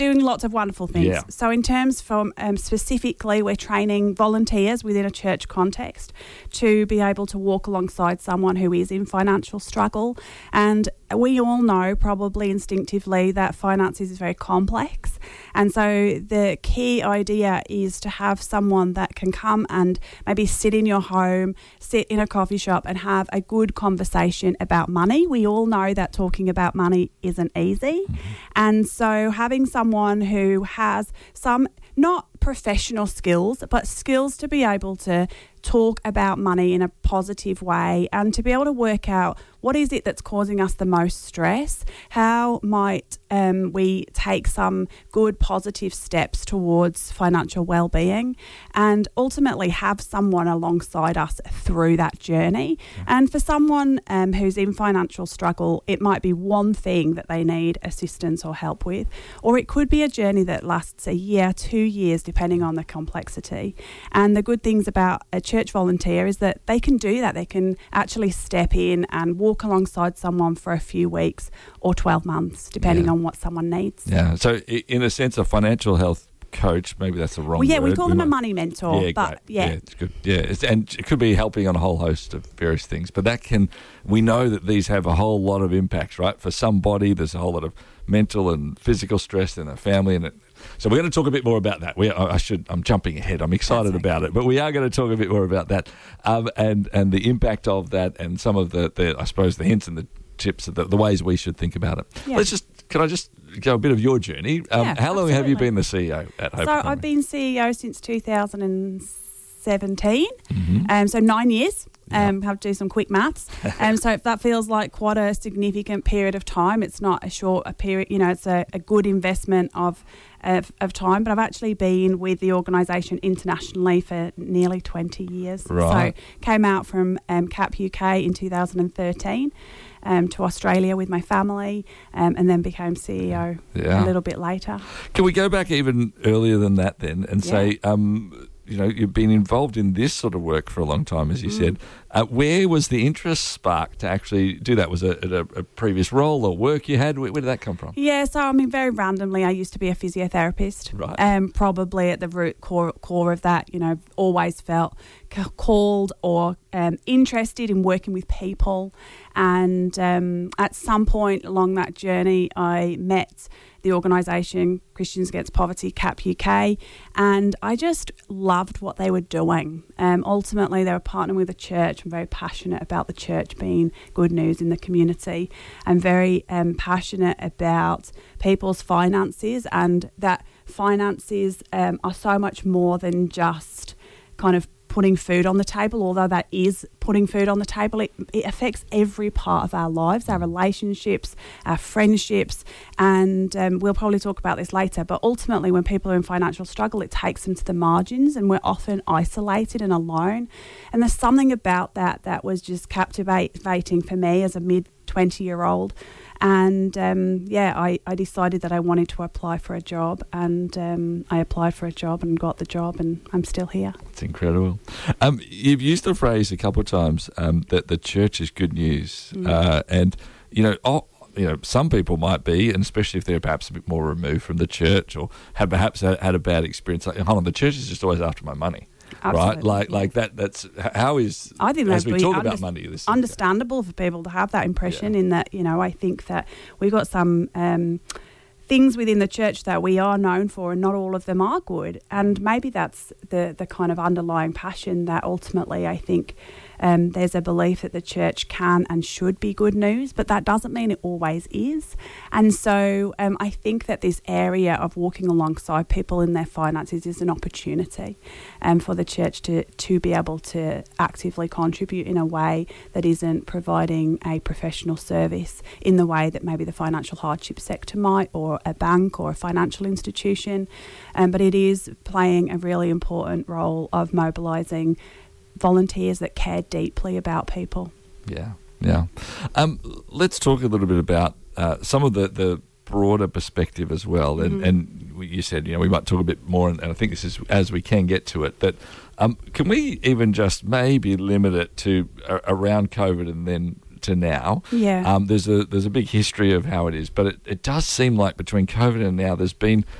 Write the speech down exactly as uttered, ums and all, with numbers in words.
doing lots of wonderful things. Yeah. So in terms from um, specifically, we're training volunteers within a church context to be able to walk alongside someone who is in financial struggle. And we all know probably instinctively that finances is very complex. And so the key idea is to have someone that can come and maybe sit in your home, sit in a coffee shop and have a good conversation about money. We all know that talking about money isn't easy. Mm-hmm. And so having someone who has some, not professional skills, but skills to be able to talk about money in a positive way and to be able to work out what is it that's causing us the most stress, how might um, we take some good positive steps towards financial well-being, and ultimately have someone alongside us through that journey. Yeah. And for someone um, who's in financial struggle, it might be one thing that they need assistance or help with, or it could be a journey that lasts a year, two years, depending on the complexity. And the good things about a church volunteer is that they can do that. They can actually step in and walk alongside someone for a few weeks or twelve months, depending yeah. on what someone needs. Yeah. So in a sense, a financial health coach, maybe that's the wrong well, yeah, word. we call we them might... a money mentor. Yeah, but great. yeah. yeah, it's good. Yeah, it's, and it could be helping on a whole host of various things. But that can, we know that these have a whole lot of impacts, right? For somebody, there's a whole lot of mental and physical stress in a family, and it, so we're going to talk a bit more about that. We, I should, I'm jumping ahead. I'm excited okay. about it, but we are going to talk a bit more about that, um, and and the impact of that, and some of the, the I suppose, the hints and the tips, the, the ways we should think about it. Yeah. Let's just, can I just go a bit of your journey? Um, yeah, how long absolutely. have you been the C E O at Hope? So I've been C E O since two thousand seventeen, mm-hmm. um, so nine years. Um, Yeah. have to do some quick maths. Um, so if that feels like quite a significant period of time, it's not a short a period, you know, it's a, a good investment of, of of time. But I've actually been with the organisation internationally for nearly twenty years. Right. So came out from um, C A P U K in two thousand thirteen um, to Australia with my family, um, and then became C E O Yeah. a little bit later. Can we go back even earlier than that then and Yeah. say, um, you know, you've been involved in this sort of work for a long time, as you Mm. said. Uh, where was the interest sparked to actually do that? Was it a, a previous role or work you had? Where, where did that come from? Yeah, so I mean, very randomly, I used to be a physiotherapist. Right. Um, probably at the root core core of that, you know, always felt c- called or um, interested in working with people. And um, at some point along that journey, I met the organisation Christians Against Poverty, C A P U K, and I just loved what they were doing. Um, ultimately, they were partnering with the church. I'm very passionate about the church being good news in the community. I'm very um, passionate about people's finances, and that finances um, are so much more than just kind of putting food on the table, although that is putting food on the table. It, it affects every part of our lives, our relationships, our friendships, and um, we'll probably talk about this later, but ultimately when people are in financial struggle, it takes them to the margins, and we're often isolated and alone. And there's something about that that was just captivating for me as a mid twenty-year-old. And, um, yeah, I, I decided that I wanted to apply for a job, and um, I applied for a job and got the job, and I'm still here. It's incredible. Um, you've used the phrase a couple of times um, that the church is good news. Mm. Uh, and, you know, oh, you know, some people might be, and especially if they're perhaps a bit more removed from the church or have perhaps had a bad experience, like, hold on, the church is just always after my money. Absolutely. Right, like yeah. like that. That's how is. I think as that's we talk under- about money, this understandable for people to have that impression. Yeah. In that, you know, I think that we've got some um, things within the church that we are known for, and not all of them are good. And maybe that's the the kind of underlying passion that ultimately, I think, um, there's a belief that the church can and should be good news, but that doesn't mean it always is. And so um, I think that this area of walking alongside people in their finances is an opportunity um, for the church to, to be able to actively contribute in a way that isn't providing a professional service in the way that maybe the financial hardship sector might, or a bank or a financial institution. Um, but it is playing a really important role of mobilising volunteers that care deeply about people. Yeah, yeah. Um, let's talk a little bit about uh, some of the, the broader perspective as well. And, Mm-hmm. and you said, you know, we might talk a bit more, and, and I think this is as we can get to it, that um, can we even just maybe limit it to uh, around COVID and then to now. Yeah. Um, there's a there's a big history of how it is, but it, it does seem like between COVID and now, there's been